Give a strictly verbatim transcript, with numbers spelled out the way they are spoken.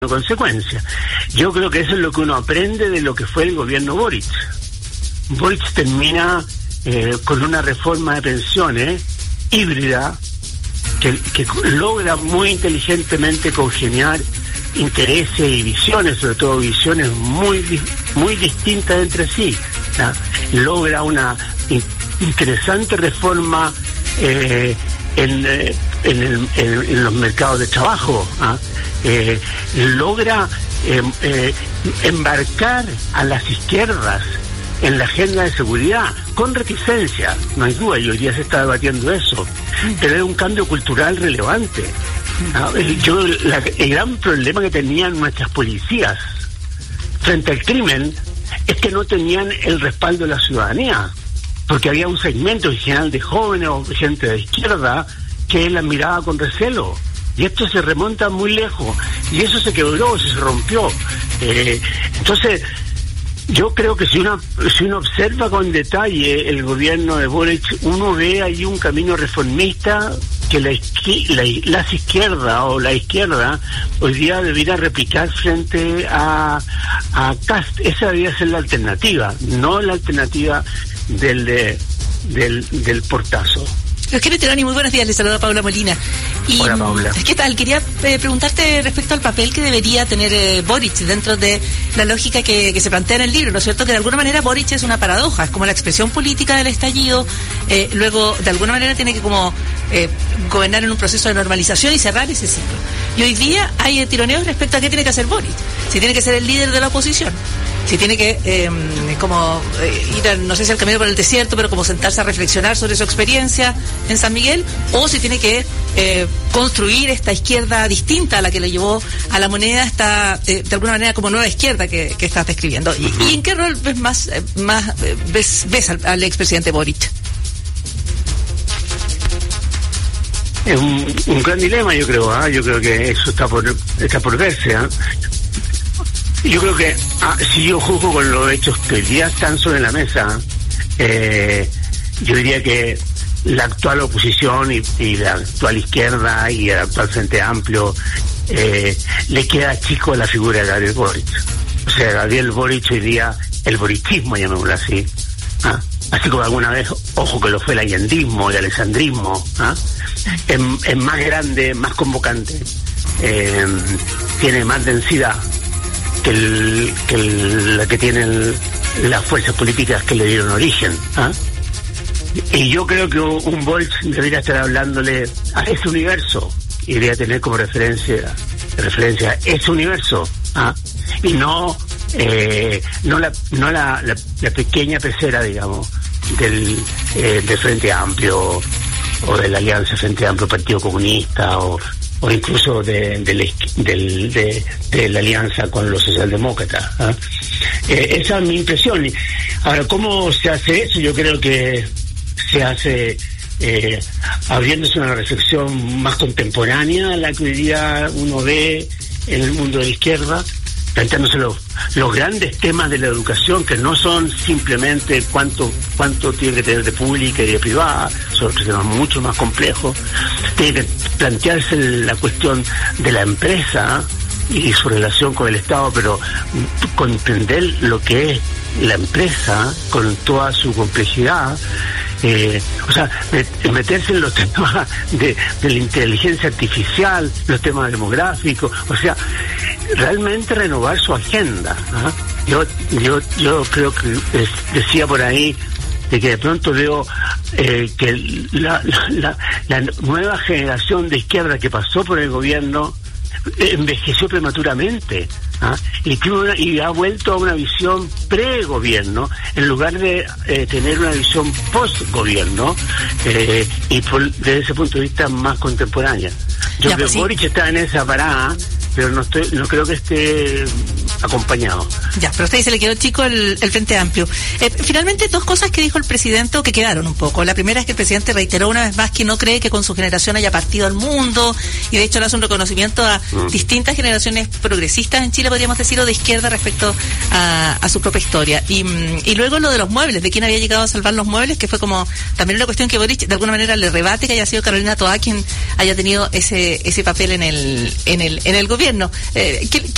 consecuencia. Yo creo que eso es lo que uno aprende de lo que fue el gobierno Boric. Boric termina eh, con una reforma de pensiones híbrida que, que logra muy inteligentemente congeniar intereses y visiones, sobre todo visiones muy muy distintas entre sí, ¿no? Logra una in, interesante reforma eh, en, eh, en, el, en, en los mercados de trabajo, ¿no? eh, logra eh, eh, embarcar a las izquierdas en la agenda de seguridad, con reticencia, no hay duda, y hoy día se está debatiendo eso, pero es un cambio cultural relevante. Yo, la, el gran problema que tenían nuestras policías frente al crimen es que no tenían el respaldo de la ciudadanía, porque había un segmento en general de jóvenes o gente de izquierda que la miraba con recelo, y esto se remonta muy lejos, y eso se quebró, se rompió. Eh, entonces, yo creo que si uno, si uno observa con detalle el gobierno de Boric, uno ve ahí un camino reformista que la, la, las izquierdas o la izquierda hoy día debiera replicar frente a, a Kast. Esa debería ser la alternativa, no la alternativa del, de, del, del portazo. Eugenio Tironi, muy buenos días, les saluda Paula Molina. Y, Hola, Paula. ¿Qué tal? Quería eh, preguntarte respecto al papel que debería tener eh, Boric dentro de la lógica que, que se plantea en el libro, ¿no es cierto? Que de alguna manera Boric es una paradoja, es como la expresión política del estallido, eh, luego de alguna manera tiene que como eh, gobernar en un proceso de normalización y cerrar ese ciclo. Y hoy día hay eh, tironeos respecto a qué tiene que hacer Boric, si tiene que ser el líder de la oposición, si tiene que eh, como eh, ir a, no sé si al camino por el desierto, pero como sentarse a reflexionar sobre su experiencia en San Miguel, o si tiene que eh, construir esta izquierda distinta a la que le llevó a la Moneda, esta eh, de alguna manera como nueva izquierda que, que estás describiendo. ¿Y, y en qué rol ves más, eh, más eh, ves, ves al, al expresidente Boric? Es un, un gran dilema, yo creo, ¿eh? Yo creo que eso está por está por verse, ¿eh? Yo creo que ah, si yo juzgo con los hechos que hoy día están sobre la mesa, eh, yo diría que la actual oposición y, y la actual izquierda y el actual Frente Amplio eh, le queda chico la figura de Gabriel Boric. O sea, Gabriel Boric hoy día, el borichismo, llamémoslo así, ¿ah? Así como alguna vez, ojo que lo fue el allendismo, el alessandrismo, ¿ah? es, es más grande, más convocante, eh, tiene más densidad que, el, que el, la que tienen las fuerzas políticas que le dieron origen, ¿ah? Y yo creo que un Boric debería estar hablándole a ese universo y debería tener como referencia referencia ese universo, ¿ah? Y no eh, no la no la, la, la pequeña pecera, digamos, del eh, del Frente Amplio o de la Alianza Frente Amplio Partido Comunista o o incluso de de, la, de, de, de la alianza con los socialdemócratas, ¿ah? Eh, esa es mi impresión. Ahora, ¿cómo se hace eso? Yo creo que se hace eh, abriéndose una reflexión más contemporánea a la que hoy día uno ve en el mundo de la izquierda, planteándose los, los grandes temas de la educación, que no son simplemente cuánto cuánto tiene que tener de pública y de privada, son otros temas mucho más complejos. Tiene que plantearse la cuestión de la empresa y su relación con el Estado, pero comprender lo que es la empresa con toda su complejidad. Eh, o sea, meterse en los temas de, de la inteligencia artificial, los temas demográficos, o sea, realmente renovar su agenda, ¿ah? Yo, yo, yo creo que es, decía por ahí de que de pronto veo eh, que la, la, la nueva generación de izquierda que pasó por el gobierno envejeció prematuramente, ¿ah? y, una, y ha vuelto a una visión pre-gobierno en lugar de eh, tener una visión post-gobierno, eh, y por, desde ese punto de vista más contemporánea. Yo ya, creo pues, que sí. Boric está en esa parada, pero no estoy, no creo que esté acompañado. Ya, pero a usted se le quedó chico el, el Frente Amplio. Eh, finalmente, dos cosas que dijo el presidente o que quedaron un poco. La primera es que el presidente reiteró una vez más que no cree que con su generación haya partido al mundo, y de hecho le hace un reconocimiento a mm. distintas generaciones progresistas en Chile, podríamos decir, o de izquierda respecto a, a su propia historia. Y, y luego lo de los muebles, de quién había llegado a salvar los muebles, que fue como también una cuestión que Boric de alguna manera le rebate que haya sido Carolina Toá quien haya tenido ese ese papel en el en el en el gobierno. Eh, ¿qué,